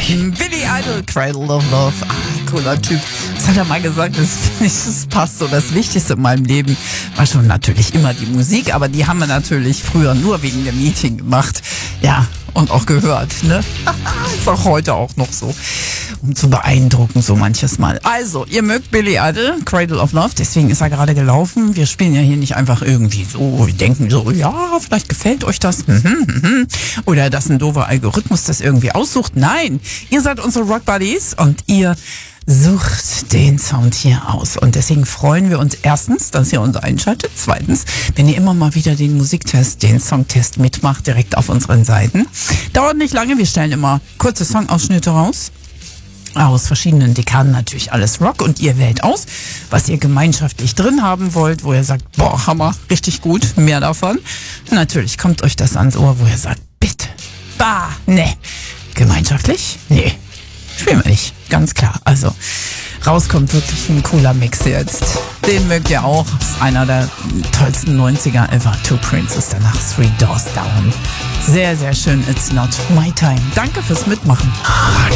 Billy Idol, Cradle of Love. Cooler Typ. Das hat er mal gesagt, das passt so. Das Wichtigste in meinem Leben war schon natürlich immer die Musik, aber die haben wir natürlich früher nur wegen der Meeting gemacht. Ja, und auch gehört, ne? Ist auch heute auch noch so. Um zu beeindrucken, so manches Mal. Also, ihr mögt Billy Idol, Cradle of Love, deswegen ist er gerade gelaufen. Wir spielen ja hier nicht einfach irgendwie so, wir denken so, ja, vielleicht gefällt euch das. Oder dass ein doofer Algorithmus das irgendwie aussucht. Nein, ihr seid unsere Rock Buddies und ihr sucht den Sound hier aus. Und deswegen freuen wir uns erstens, dass ihr uns einschaltet. Zweitens, wenn ihr immer mal wieder den Musiktest, den Songtest mitmacht, direkt auf unseren Seiten. Dauert nicht lange, wir stellen immer kurze Songausschnitte raus. Aus verschiedenen Dekaden natürlich alles Rock und ihr wählt aus, was ihr gemeinschaftlich drin haben wollt, wo ihr sagt, boah, Hammer, richtig gut, mehr davon. Natürlich kommt euch das ans Ohr, wo ihr sagt, bitte, bah, ne. Gemeinschaftlich? Nee, spielen wir nicht, ganz klar. Also, rauskommt wirklich ein cooler Mix jetzt. Den mögt ihr auch, ist einer der tollsten 90er ever. Two Princes, danach Three Doors Down. Sehr, sehr schön, It's Not My Time. Danke fürs Mitmachen.